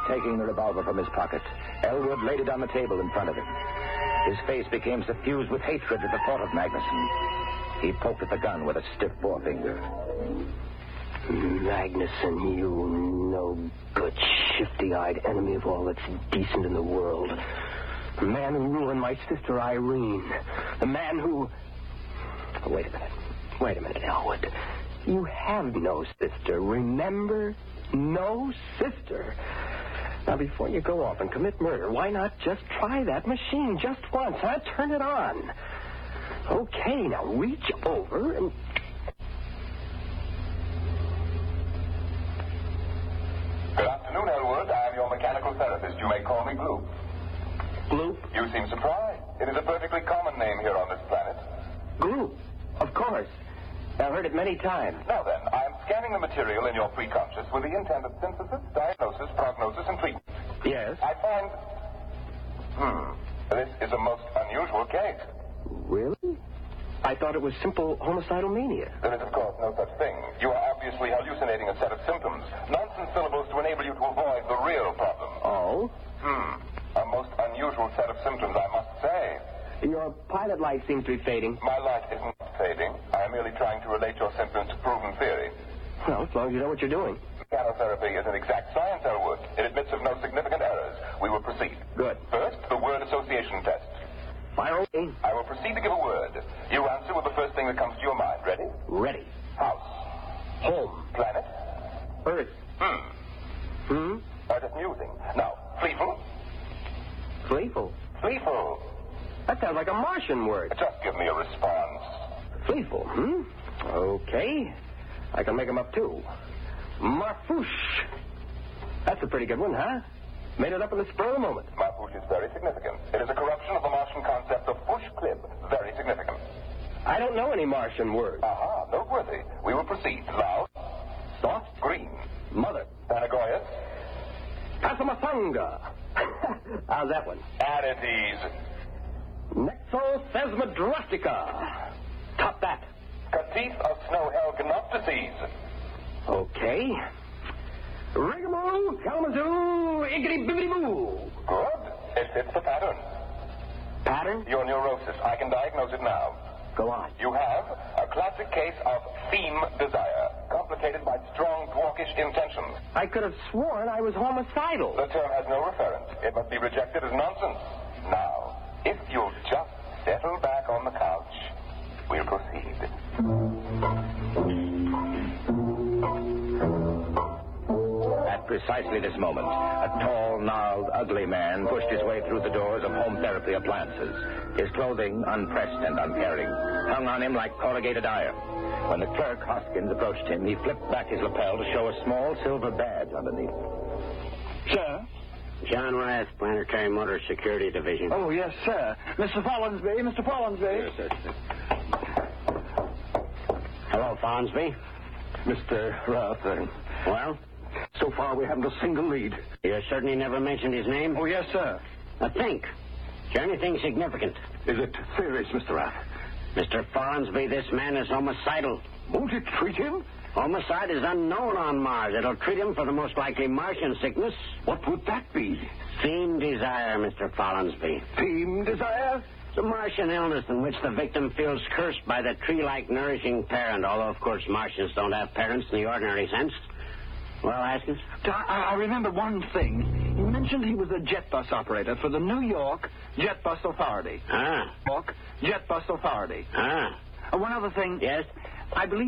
Taking the revolver from his pocket, Elwood laid it on the table in front of him. His face became suffused with hatred at the thought of Magnuson. He poked at the gun with a stiff forefinger. Magnuson, you no-good, shifty-eyed enemy of all that's decent in the world. The man who ruined my sister Irene. The man who... Oh, wait a minute, Elwood. You have no sister, remember? No sister. Now, before you go off and commit murder, why not just try that machine just once, huh? Turn it on. Okay, now reach over and... Good afternoon, Elwood. I am your mechanical therapist. You may call me Gloop. Gloop? You seem surprised. It is a perfectly common name here on this planet. Gloop, of course. I've heard it many times. Now then, I am scanning the material in your preconscious with the intent of synthesis, diagnosis, prognosis, and treatment. Yes? I find... This is a most unusual case. Really? I thought it was simple homicidal mania. There is, of course, no such thing. You are obviously hallucinating a set of symptoms. Nonsense syllables to enable you to avoid the real problem. Oh? A most unusual set of symptoms, I must say. Your pilot light seems to be fading. My light isn't fading. I am merely trying to relate your symptoms to proven theory. Well, as long as you know what you're doing. Mechanotherapy is an exact science, Elwood. It admits of no significant errors. We will proceed. Good. First, the word association test. Fire away. I will proceed to give a word. You answer with the first thing that comes to your mind. Ready? Ready. House. Home. Planet. Earth. Just musing. Now, Fleeful. Fleeful. Fleeful. That sounds like a Martian word. Just give me a response. Fleeful, Okay. I can make them up, too. Marfouche. That's a pretty good one, huh? Made it up in the spur of the moment. Marfouche is very significant. It is a corruption of the Martian concept of push clip. Very significant. I don't know any Martian words. Aha, noteworthy. We will proceed. Loud. Soft. Green. Mother. Panagoyas. Pasamasanga. How's that one? Oddities. Nexothesmodrostica. Top that. Catif of snow-hell gnoptices. Okay. Rigamoo, Kalamazoo, Iggity-bibbity-boo. Good. It fits the pattern. Pattern? Your neurosis. I can diagnose it now. Go on. You have a classic case of theme desire, complicated by strong dwarkish intentions. I could have sworn I was homicidal. The term has no referent. It must be rejected as nonsense. Now, if you'll just settle back on the couch, we'll proceed. At precisely this moment, a tall, gnarled, ugly man pushed his way through the doors of Home Therapy Appliances. His clothing, unpressed and uncaring, hung on him like corrugated iron. When the clerk, Hoskins, approached him, he flipped back his lapel to show a small silver badge underneath. Sir? John Rath, Planetary Motor Security Division. Oh, yes, sir. Mr. Follinsby, Mr. Follinsby. Yes, sir. Hello, Follinsby. Mr. Roth, Well? so far we haven't a single lead. You certainly never mentioned his name? Oh, yes, sir. Now think. Is there anything significant? Is it serious, Mr. Roth? Mr. Follinsby, this man is homicidal. Won't it treat him? Homicide is unknown on Mars. It'll treat him for the most likely Martian sickness. What would that be? Theme desire, Mr. Follinsby. Theme desire? It's a Martian illness in which the victim feels cursed by the tree-like nourishing parent, although, of course, Martians don't have parents in the ordinary sense. Well, Haskins? I remember one thing. He mentioned he was a jet bus operator for the New York Jet Bus Authority. Ah. York Jet Bus Authority. Ah. One other thing. Yes? I believe